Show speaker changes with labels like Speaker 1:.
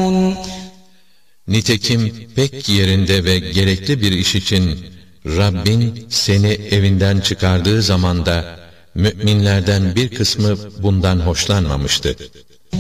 Speaker 1: يعلمون.
Speaker 2: Nitekim pek yerinde ve gerekli bir iş için Rabbin seni evinden çıkardığı zamanda müminlerden bir kısmı bundan hoşlanmamıştı.